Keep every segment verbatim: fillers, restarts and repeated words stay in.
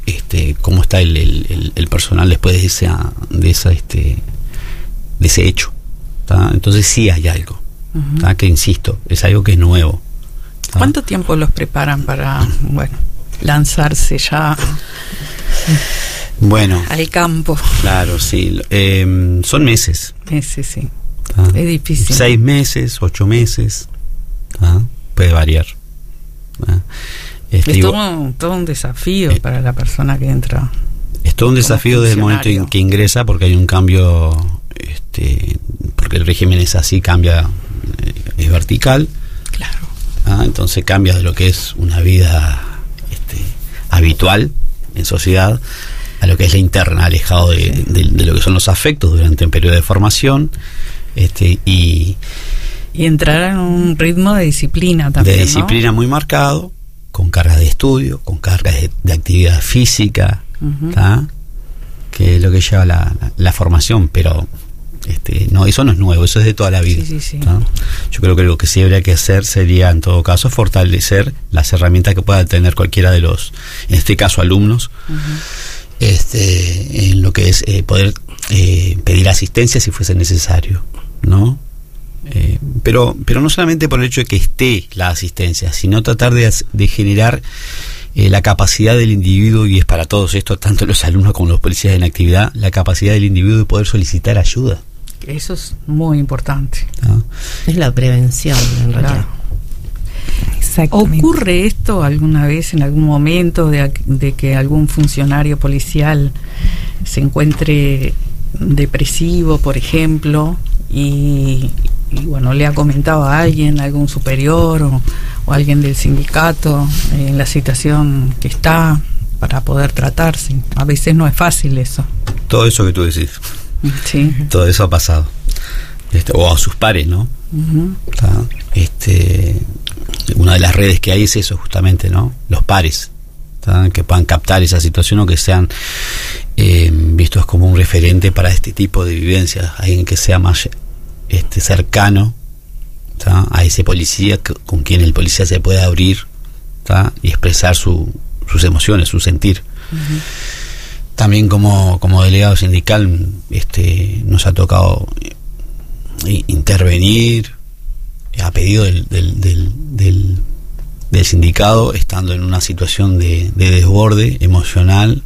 este, cómo está el, el, el personal después de esa, de esa, este, de ese hecho, ¿tá? Entonces sí hay algo, uh-huh. ¿tá? Que insisto, es algo que es nuevo. ¿tá? ¿Cuánto tiempo los preparan para, bueno, lanzarse ya bueno, al campo? Claro, sí, eh, son meses. Meses, sí. ¿tá? Es difícil. Seis meses, ocho meses, ¿tá? Puede variar. ¿tá? Este, es todo, todo un desafío eh, para la persona que entra. Es todo un desafío desde el momento en que ingresa, porque hay un cambio, este, porque el régimen es así, cambia, es vertical. Claro. ¿ah? Entonces cambia de lo que es una vida este, habitual en sociedad a lo que es la interna, alejado de, sí. de, de lo que son los afectos durante un periodo de formación, este, y y entrar en un ritmo de disciplina también, de disciplina, ¿no? Muy marcado, con cargas de estudio, con cargas de, de actividad física, uh-huh. ¿tá? Que es lo que lleva la, la, la formación, pero este, no, eso no es nuevo, eso es de toda la vida. Sí, sí, sí. ¿tá? Yo creo que lo que sí habría que hacer sería, en todo caso, fortalecer las herramientas que pueda tener cualquiera de los, en este caso, alumnos, uh-huh. este, en lo que es eh, poder eh, pedir asistencia si fuese necesario, ¿no? Eh, pero pero no solamente por el hecho de que esté la asistencia, sino tratar de, de generar eh, la capacidad del individuo, y es para todos esto, tanto los alumnos como los policías en actividad, la capacidad del individuo de poder solicitar ayuda. Eso es muy importante. ¿no? Es la prevención, en realidad. Claro. Exactamente. ¿Ocurre esto alguna vez, en algún momento, de, de que algún funcionario policial se encuentre depresivo, por ejemplo, y, y bueno, le ha comentado a alguien, algún superior o, o alguien del sindicato, en la situación que está, para poder tratarse? A veces no es fácil eso. Todo eso que tú decís. Sí. Todo eso ha pasado. Este, o a sus pares, ¿no? Uh-huh. Este, una de las redes que hay es eso, justamente, ¿no? Los pares, ¿tá? Que puedan captar esa situación o que sean eh, vistos como un referente para este tipo de vivencias, alguien que sea más este, cercano, ¿tá? A ese policía, que, con quien el policía se puede abrir, ¿tá? Y expresar su, sus emociones, su sentir. Uh-huh. También como, como delegado sindical este, nos ha tocado intervenir a pedido del, del, del, del, del sindicato, estando en una situación de, de desborde emocional,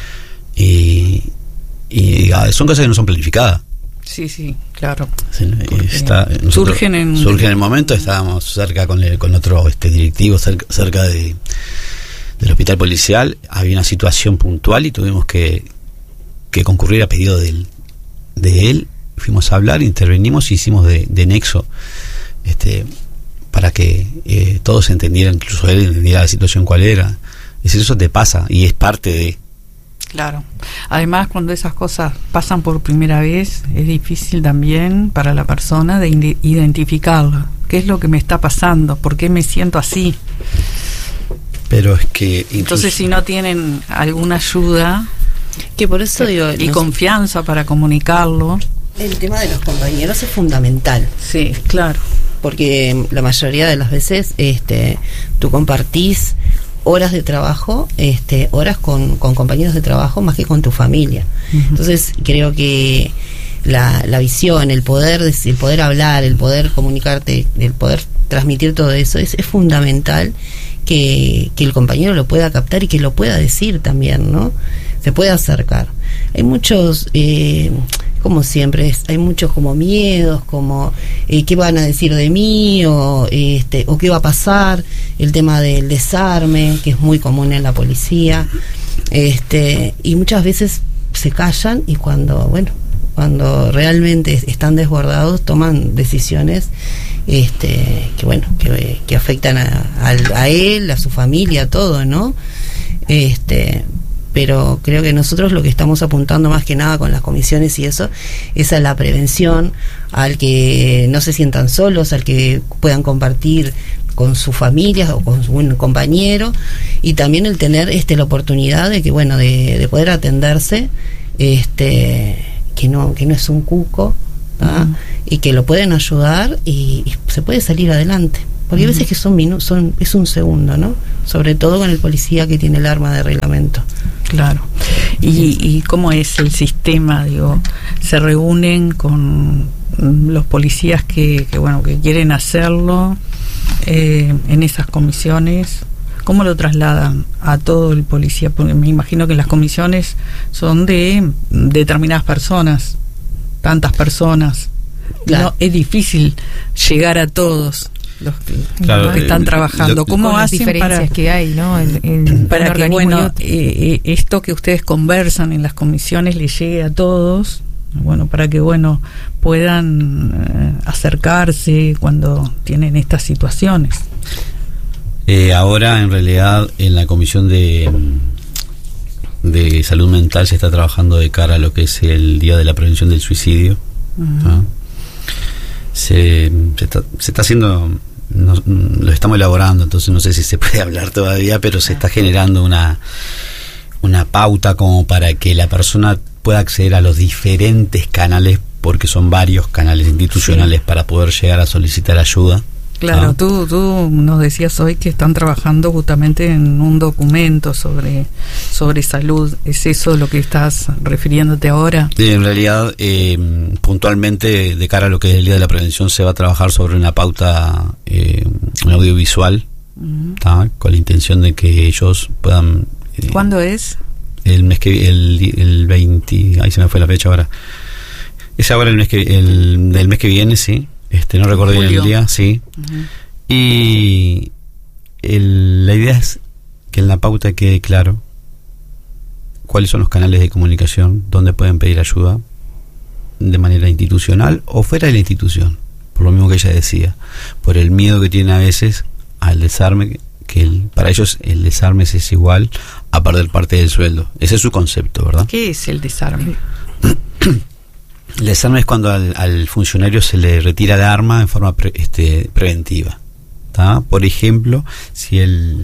y, y son cosas que no son planificadas. Sí, sí, claro. Está, surgen en surgen en el momento. Estábamos cerca con, el, con otro este directivo cerca, cerca de del hospital policial, había una situación puntual y tuvimos que, que concurrir a pedido del, de él. Fuimos a hablar, intervenimos y hicimos de, de nexo este, para que eh, todos entendieran, incluso él entendiera la situación cuál era. Es decir, eso te pasa y es parte de... Claro. Además, cuando esas cosas pasan por primera vez, es difícil también para la persona de identificarlo. ¿Qué es lo que me está pasando? ¿Por qué me siento así? Pero es que incluso... Entonces, si no tienen alguna ayuda, que por eso digo, y confianza para comunicarlo, el tema de los compañeros es fundamental. Sí, claro, porque la mayoría de las veces este tú compartís horas de trabajo, este horas con, con compañeros de trabajo más que con tu familia. Uh-huh. Entonces creo que la, la visión, el poder el poder hablar, el poder comunicarte, el poder transmitir todo eso es, es fundamental. Que, que el compañero lo pueda captar y que lo pueda decir también, ¿no? Se puede acercar. Hay muchos, eh, como siempre, es, hay muchos como miedos, como eh, qué van a decir de mí, o este, o qué va a pasar, el tema del desarme, que es muy común en la policía, este, y muchas veces se callan y cuando, bueno, cuando realmente están desbordados toman decisiones este que bueno que, que afectan a, a, a él, a su familia, a todo, ¿no? Este pero creo que nosotros lo que estamos apuntando más que nada con las comisiones y eso es a la prevención, al que no se sientan solos, al que puedan compartir con sus familias o con un compañero, y también el tener este la oportunidad de que bueno de, de poder atenderse, este que no que no es un cuco, ¿ah? Uh-huh. Y que lo pueden ayudar y, y se puede salir adelante, porque uh-huh. hay veces que son minutos, son es un segundo, ¿no? Sobre todo con el policía que tiene el arma de reglamento. Claro. ¿Y, y cómo es el sistema? Digo, ¿se reúnen con los policías que, que bueno, que quieren hacerlo eh, en esas comisiones? ¿Cómo lo trasladan a todo el policía? Porque me imagino que las comisiones son de determinadas personas, tantas personas. Claro. No, es difícil llegar a todos los que, claro, los que están eh, trabajando. Lo, ¿Cómo hacen diferencias para que hay, ¿no? En, en para que bueno eh, eh, esto que ustedes conversan en las comisiones les llegue a todos? Bueno, para que bueno puedan eh, acercarse cuando tienen estas situaciones. Eh, ahora, en realidad, en la comisión de de salud mental se está trabajando de cara a lo que es el Día de la Prevención del Suicidio. Uh-huh. ¿No? Se, se, está, se está haciendo, no, lo estamos elaborando, entonces no sé si se puede hablar todavía, pero se está generando una una pauta como para que la persona pueda acceder a los diferentes canales, porque son varios canales institucionales, sí, para poder llegar a solicitar ayuda. Claro, ¿no? tú, tú nos decías hoy que están trabajando justamente en un documento sobre, sobre salud. ¿Es eso lo que estás refiriéndote ahora? Sí, en realidad, eh, puntualmente, de cara a lo que es el Día de la Prevención, se va a trabajar sobre una pauta eh, un audiovisual, uh-huh, con la intención de que ellos puedan... Eh, ¿Cuándo es? El mes que el, el veinte, ahí se me fue la fecha ahora. Es ahora el mes que el del mes que viene, sí. Este, no recuerdo bien el día, sí. Uh-huh. Y el, la idea es que en la pauta quede claro cuáles son los canales de comunicación donde pueden pedir ayuda de manera institucional o fuera de la institución, por lo mismo que ella decía, por el miedo que tienen a veces al desarme, que el, para ellos el desarme es igual a perder parte del sueldo. Ese es su concepto, ¿verdad? ¿Qué es el desarme? El desarme es cuando al, al funcionario se le retira el arma en forma pre, este, preventiva. ¿Tá? Por ejemplo, si el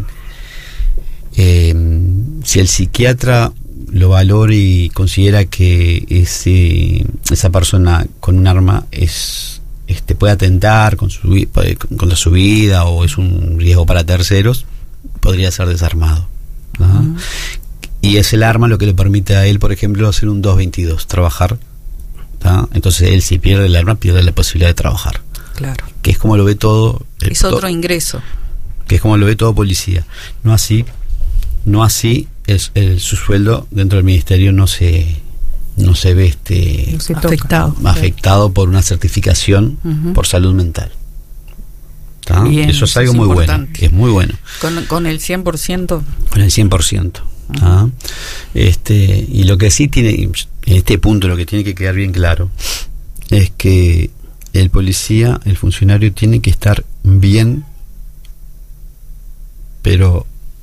eh, si el psiquiatra lo valora y considera que ese, esa persona con un arma es este puede atentar con su, contra su vida o es un riesgo para terceros, podría ser desarmado. ¿Tá? Uh-huh. Y es el arma lo que le permite a él, por ejemplo, hacer un dos veintidós, trabajar. ¿Tá? Entonces él, si pierde el arma, pierde la posibilidad de trabajar. Claro. Que es como lo ve todo. El, es otro to- ingreso. Que es como lo ve todo policía. No así, no así es el, su sueldo dentro del ministerio no se no se ve este no se afectado, afectado claro, por una certificación uh-huh, por salud mental. Bien, eso es algo es muy bueno. Es muy bueno. Con, con el cien por ciento. Con el cien por ciento. Uh-huh. Este, y lo que sí tiene, en este punto, lo que tiene que quedar bien claro es que el policía, el funcionario, tiene que estar bien, pero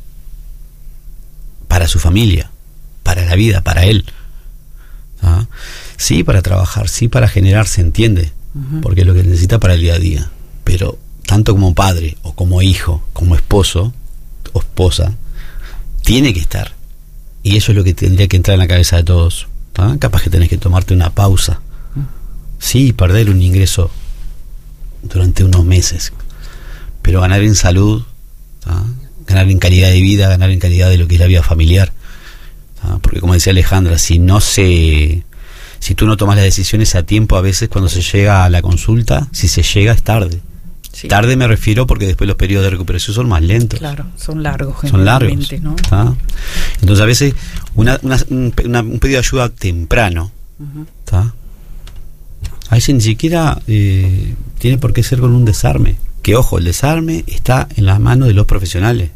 para su familia, para la vida, para él. ¿Ah? Sí, para trabajar, sí, para generar, se entiende, uh-huh, porque es lo que necesita para el día a día. Pero tanto como padre, o como hijo, como esposo o esposa, tiene que estar. Y eso es lo que tendría que entrar en la cabeza de todos. ¿Ah? Capaz que tenés que tomarte una pausa. Sí, perder un ingreso durante unos meses, pero ganar en salud, ¿ah? Ganar en calidad de vida, ganar en calidad de lo que es la vida familiar. ¿Ah? Porque como decía Alejandra, si no se, si tú no tomas las decisiones a tiempo, a veces cuando se llega a la consulta, si se llega es tarde. Sí. Tarde me refiero porque después los periodos de recuperación son más lentos. Claro, son largos. Son largos, ¿no? ¿Tá? Entonces a veces una, una, una, un pedido de ayuda temprano, uh-huh, ¿tá? A veces ni siquiera eh, tiene por qué ser con un desarme. Que ojo, el desarme está en las manos de los profesionales.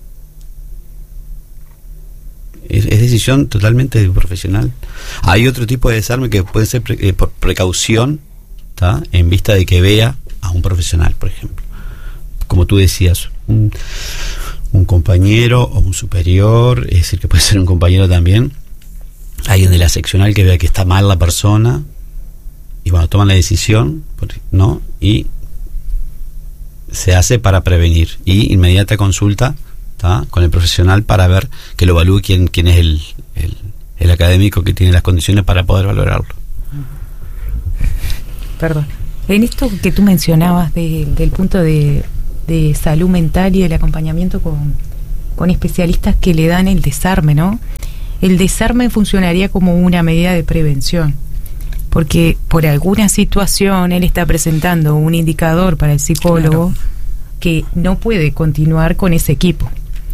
Es, es decisión totalmente del profesional. Hay otro tipo de desarme que puede ser pre, eh, por precaución, ¿tá? En vista de que vea a un profesional, por ejemplo. Como tú decías, un, un compañero o un superior, es decir, que puede ser un compañero también, alguien de la seccional que vea que está mal la persona, y bueno, toman la decisión, ¿no? Y se hace para prevenir, y inmediata consulta, ¿tá? Con el profesional para ver que lo evalúe quién, quién es el, el, el académico que tiene las condiciones para poder valorarlo. Perdón. En esto que tú mencionabas de, del punto de, de salud mental y del acompañamiento con, con especialistas que le dan el desarme, ¿no? el desarme funcionaría como una medida de prevención, porque por alguna situación él está presentando un indicador para el psicólogo, claro, que no puede continuar con ese equipo.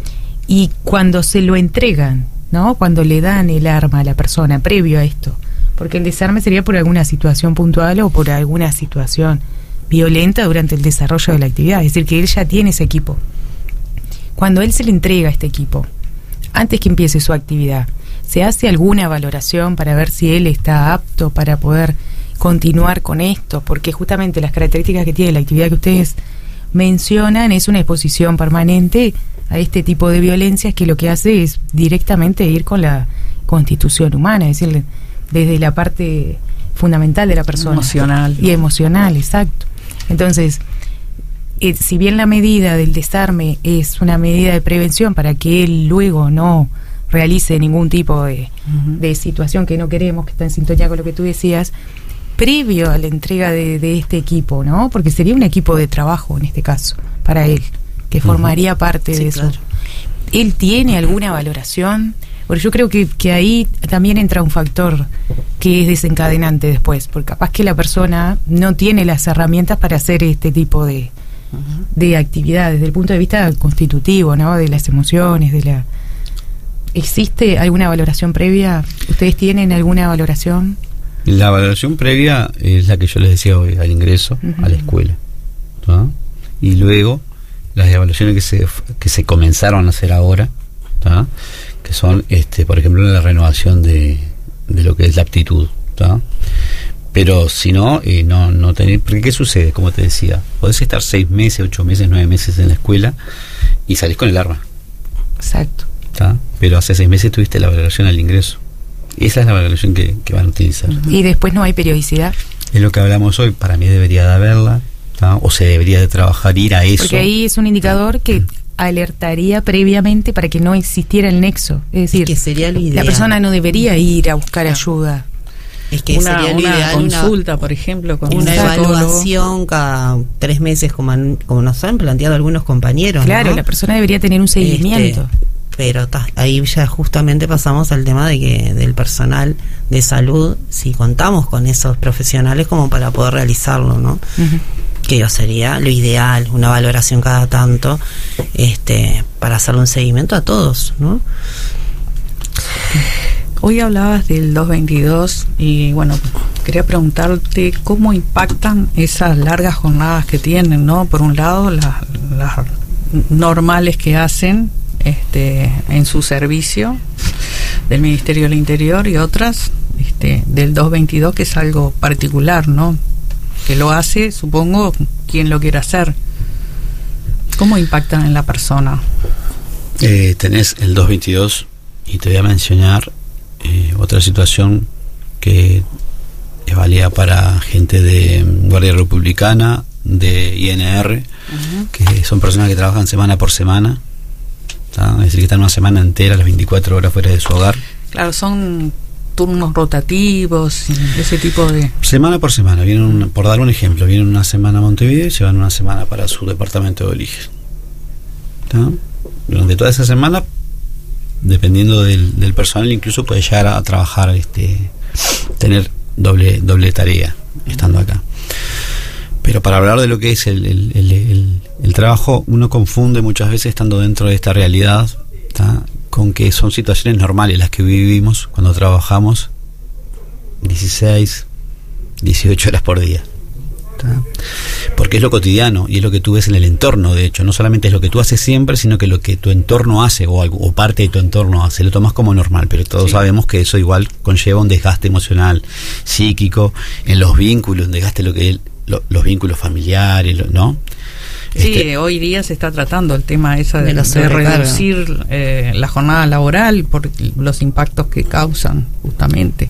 Y cuando se lo entregan, ¿no? Cuando le dan el arma a la persona previo a esto, porque el desarme sería por alguna situación puntual o por alguna situación violenta durante el desarrollo de la actividad, es decir, que él ya tiene ese equipo. Cuando él se le entrega a este equipo, antes que empiece su actividad, ¿se hace alguna valoración para ver si él está apto para poder continuar con esto? Porque justamente las características que tiene la actividad que ustedes mencionan es una exposición permanente a este tipo de violencias, que lo que hace es directamente ir con la constitución humana, es decir, desde la parte fundamental de la persona. Emocional. Y emocional, exacto. Entonces, eh, si bien la medida del desarme es una medida de prevención para que él luego no realice ningún tipo de, uh-huh. de situación que no queremos, que está en sintonía con lo que tú decías, previo a la entrega de, de este equipo, ¿no? Porque sería un equipo de trabajo en este caso, para él, que formaría uh-huh. parte sí, de eso. Claro. ¿Él tiene alguna valoración? Porque yo creo que, que ahí también entra un factor que es desencadenante después, porque capaz que la persona no tiene las herramientas para hacer este tipo de, uh-huh. de actividades, desde el punto de vista constitutivo, ¿no? De las emociones, de la... ¿Existe alguna valoración previa? ¿Ustedes tienen alguna valoración? La valoración previa es la que yo les decía hoy, al ingreso uh-huh. a la escuela, ¿no? Y luego las evaluaciones que se que se comenzaron a hacer ahora, ¿no? Que son, este, por ejemplo, la renovación de, de lo que es la aptitud, ¿no? Pero si no, eh, no, no tener, porque ¿qué sucede? Como te decía, podés estar seis meses, ocho meses, nueve meses en la escuela y salís con el arma. Exacto. ¿Tá? Pero hace seis meses tuviste la valoración al ingreso. Esa es la valoración que, que van a utilizar. Y después no hay periodicidad. Es lo que hablamos hoy. Para mí debería de haberla, ¿tá? O se debería de trabajar, ir a eso. Porque ahí es un indicador que alertaría previamente para que no existiera el nexo. Es decir, es que sería lo ideal. La persona no debería ir a buscar ayuda. Es que una, sería lo una ideal, consulta, una, por ejemplo, con una un evaluación cada tres meses, como, como nos han planteado algunos compañeros. Claro, ¿no? La persona debería tener un seguimiento. Este, pero ta, ahí ya justamente pasamos al tema de que del personal de salud, si contamos con esos profesionales como para poder realizarlo, ¿no? Uh-huh. Que sería lo ideal, una valoración cada tanto, este, para hacerle un seguimiento a todos, ¿no? Hoy hablabas del doscientos veintidós y bueno, quería preguntarte cómo impactan esas largas jornadas que tienen, ¿no? Por un lado, las, las normales que hacen este, en su servicio del Ministerio del Interior, y otras este, del doscientos veintidós, que es algo particular, ¿no? Que lo hace, supongo, quien lo quiera hacer. ¿Cómo impactan en la persona? Eh, tenés el doscientos veintidós y te voy a mencionar eh, otra situación que es válida para gente de Guardia Republicana, de I N R, uh-huh. que son personas que trabajan semana por semana, ¿tá? Es decir, que están una semana entera, las veinticuatro horas fuera de su hogar. Claro, son turnos rotativos, ese tipo de... Semana por semana, vienen una, por dar un ejemplo, vienen una semana a Montevideo y se van una semana para su departamento de origen. ¿Tá? Durante toda esa semana, dependiendo del, del personal, incluso puede llegar a, a trabajar, este, tener doble doble tarea estando acá. Pero para hablar de lo que es el, el, el, el, el trabajo, uno confunde muchas veces, estando dentro de esta realidad, ¿tá? Con que son situaciones normales las que vivimos cuando trabajamos dieciséis, dieciocho horas por día, ¿tá? Porque es lo cotidiano y es lo que tú ves en el entorno. De hecho, no solamente es lo que tú haces siempre, sino que lo que tu entorno hace, o, algo, o parte de tu entorno hace, lo tomas como normal. Pero todos sí. sabemos que eso igual conlleva un desgaste emocional, psíquico, en los vínculos, un desgaste lo que es, lo, los vínculos familiares, ¿no? Sí, este, hoy día se está tratando el tema esa de, de, de reducir eh, la jornada laboral por los impactos que causan, justamente.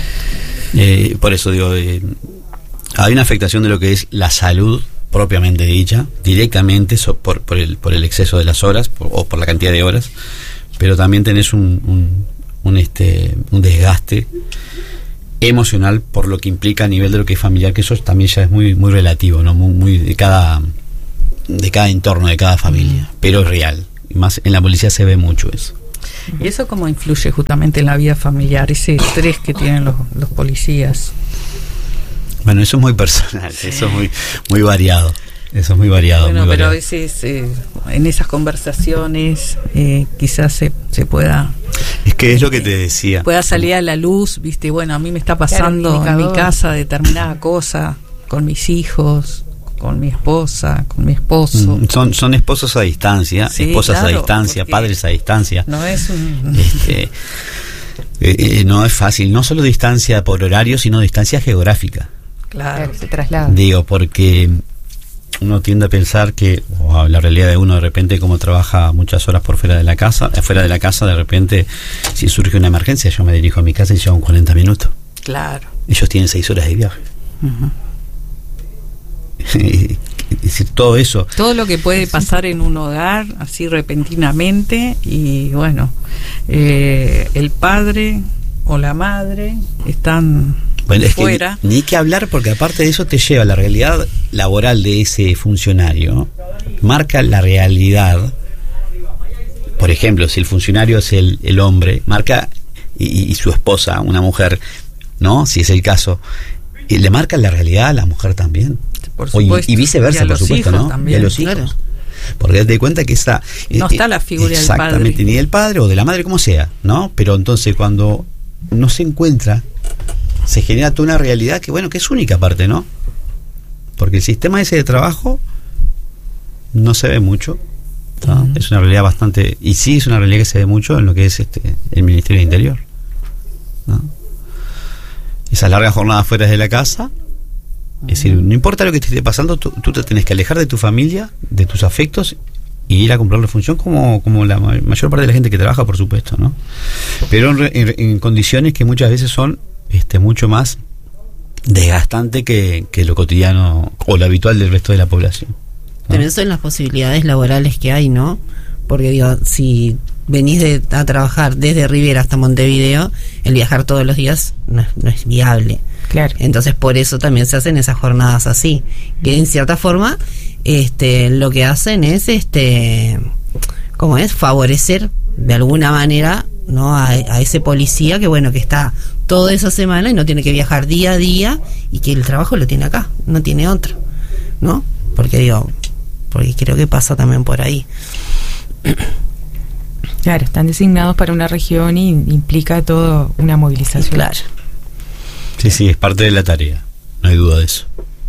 Eh, por eso digo, eh, hay una afectación de lo que es la salud propiamente dicha, directamente so, por, por, el, por el exceso de las horas por, o por la cantidad de horas, pero también tenés un, un, un, este, un desgaste emocional por lo que implica a nivel de lo que es familiar, que eso también ya es muy, muy relativo, ¿no? Muy, muy de cada... de cada entorno, de cada familia, mm. pero es real. Y más en la policía se ve mucho eso. ¿Y eso cómo influye justamente en la vida familiar, ese estrés que tienen los, los policías? Bueno, eso es muy personal, sí. Eso es muy, muy variado. Eso es muy variado. Bueno, muy pero variado. a veces eh, en esas conversaciones eh, quizás se, se pueda... Es que es lo que te decía. Pueda salir a la luz, viste, bueno, a mí me está pasando claro, en mi casa determinada cosa, con mis hijos, con mi esposa, con mi esposo. Mm, son, son esposos a distancia, sí, esposas claro, a distancia, padres a distancia. No es un... Este, eh, eh, no es fácil, no solo distancia por horario, sino distancia geográfica. Claro, se traslada. Digo, porque... uno tiende a pensar que, o la realidad de uno de repente, como trabaja muchas horas por fuera de la casa, fuera de la casa de repente, si surge una emergencia, yo me dirijo a mi casa y llevan cuarenta minutos. Claro. Ellos tienen seis horas de viaje. Uh-huh. Es decir, todo eso. Todo lo que puede pasar en un hogar, así repentinamente, y bueno, eh, el padre o la madre están... Bueno, es fuera. Que ni, ni que hablar, porque aparte de eso te lleva la realidad laboral de ese funcionario, marca la realidad. Por ejemplo, si el funcionario es el, el hombre, marca, y, y su esposa, una mujer, ¿no? Si es el caso, y le marca la realidad a la mujer también. Por supuesto. Y, y viceversa, y por supuesto, ¿no? También. Y a los hijos. Claro. Porque date cuenta que esa... No eh, está la figura del padre. Exactamente, ni del padre o de la madre, como sea, ¿no? Pero entonces cuando no se encuentra, se genera toda una realidad que, bueno, que es única aparte, ¿no? Porque el sistema ese de trabajo no se ve mucho, ¿no? Uh-huh. Es una realidad bastante... Y sí es una realidad que se ve mucho en lo que es este el Ministerio del Interior, ¿no? Esas largas jornadas fuera de la casa. Uh-huh. Es decir, no importa lo que te esté pasando, tú, tú te tenés que alejar de tu familia, de tus afectos, y ir a cumplir la función como, como la mayor parte de la gente que trabaja, por supuesto, ¿no? Pero en, en, en condiciones que muchas veces son este mucho más desgastante que, que lo cotidiano o lo habitual del resto de la población, ¿no? Pero eso en las posibilidades laborales que hay, ¿no? Porque digo, si venís de, a trabajar desde Rivera hasta Montevideo, el viajar todos los días no es, no es viable. Claro. Entonces por eso también se hacen esas jornadas así, que en cierta forma este lo que hacen es este ¿cómo es? Favorecer de alguna manera, ¿no? A, a ese policía que bueno, que está toda esa semana y no tiene que viajar día a día y que el trabajo lo tiene acá, no tiene otro, ¿no? Porque digo, porque creo que pasa también por ahí. Claro, están designados para una región y implica toda una movilización. Claro. Sí, sí, es parte de la tarea, no hay duda de eso.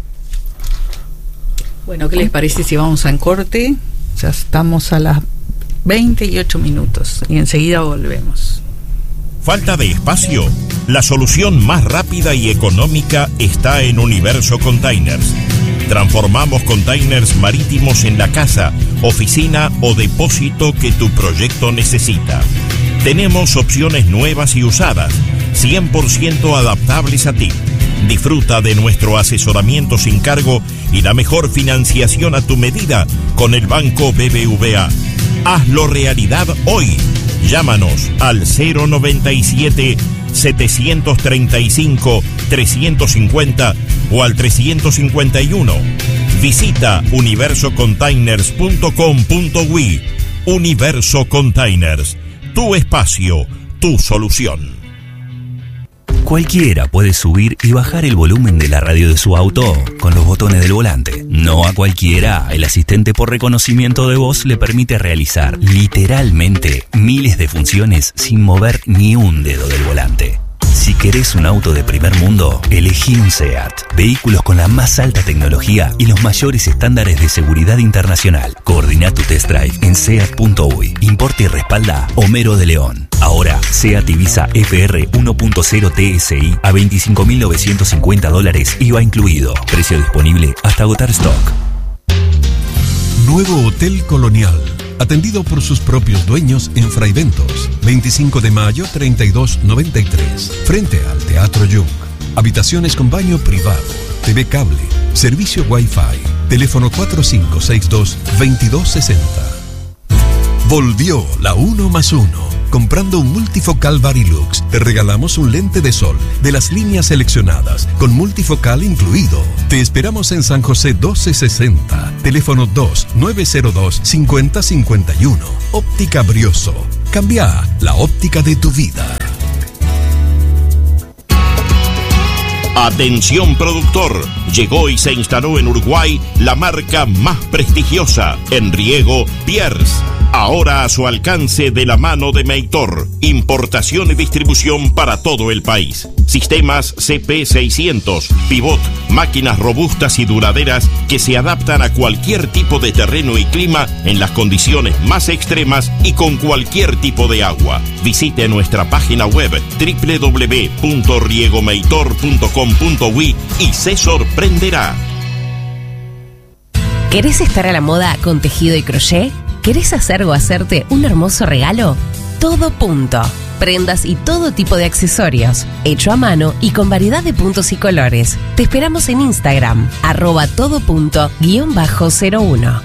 Bueno, ¿qué les parece si vamos a en corte? Ya estamos a las veinte y ocho minutos y enseguida volvemos. ¿Falta de espacio? La solución más rápida y económica está en Universo Containers. Transformamos containers marítimos en la casa, oficina o depósito que tu proyecto necesita. Tenemos opciones nuevas y usadas, cien por ciento adaptables a ti. Disfruta de nuestro asesoramiento sin cargo y la mejor financiación a tu medida con el Banco B B V A. Hazlo realidad hoy. Llámanos al cero noventa y siete, setecientos treinta y cinco, trescientos cincuenta o al trescientos cincuenta y uno. Visita universo containers punto com punto uy. Universo Containers, tu espacio, tu solución. Cualquiera puede subir y bajar el volumen de la radio de su auto con los botones del volante. No a cualquiera, el asistente por reconocimiento de voz le permite realizar literalmente miles de funciones sin mover ni un dedo del volante. Si querés un auto de primer mundo, elegí un SEAT. Vehículos con la más alta tecnología y los mayores estándares de seguridad internacional. Coordina tu test drive en seat punto uy. Importa y respalda Homero de León. Ahora, SEAT Ibiza F R uno punto cero T S I a veinticinco mil novecientos cincuenta dólares I V A incluido. Precio disponible hasta agotar stock. Nuevo Hotel Colonial. Atendido por sus propios dueños en Fraiventos, veinticinco de mayo treinta y dos noventa y tres, frente al Teatro Jung. Habitaciones con baño privado, T V cable, servicio Wi-Fi, teléfono cuatro cinco seis dos, veintidós sesenta. Volvió la uno más uno. Comprando un multifocal Varilux, te regalamos un lente de sol de las líneas seleccionadas, con multifocal incluido. Te esperamos en San José doce sesenta, teléfono dos nueve cero dos cinco cero cinco uno. Óptica Brioso. Cambia la óptica de tu vida. Atención productor, llegó y se instaló en Uruguay la marca más prestigiosa en riego, Pierce. Ahora a su alcance de la mano de Meitor. Importación y distribución para todo el país. Sistemas C P seiscientos, pivot, máquinas robustas y duraderas que se adaptan a cualquier tipo de terreno y clima en las condiciones más extremas y con cualquier tipo de agua. Visite nuestra página web doble u doble u doble u punto riegomeitor punto com punto uy y se sorprenderá. ¿Querés estar a la moda con tejido y crochet? ¿Querés hacer o hacerte un hermoso regalo? Todo Punto. Prendas y todo tipo de accesorios, hecho a mano y con variedad de puntos y colores. Te esperamos en Instagram, arroba todo punto guión bajo cero uno.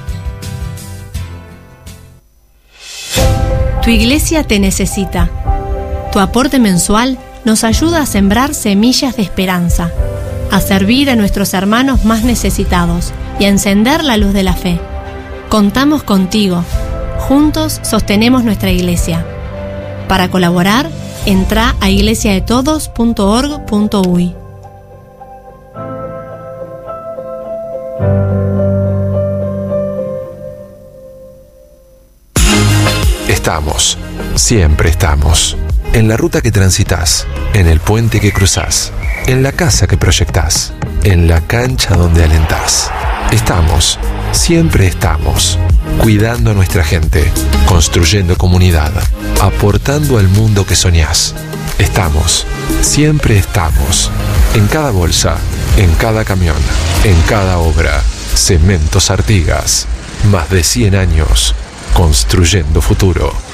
Tu iglesia te necesita. Tu aporte mensual nos ayuda a sembrar semillas de esperanza, a servir a nuestros hermanos más necesitados y a encender la luz de la fe. Contamos contigo. Juntos sostenemos nuestra iglesia. Para colaborar, entra a iglesia de todos punto org punto uy. Estamos, siempre estamos. En la ruta que transitas, en el puente que cruzás, en la casa que proyectás, en la cancha donde alentás. Estamos, siempre estamos, cuidando a nuestra gente, construyendo comunidad, aportando al mundo que soñás. Estamos, siempre estamos, en cada bolsa, en cada camión, en cada obra. Cementos Artigas, más de cien años, construyendo futuro.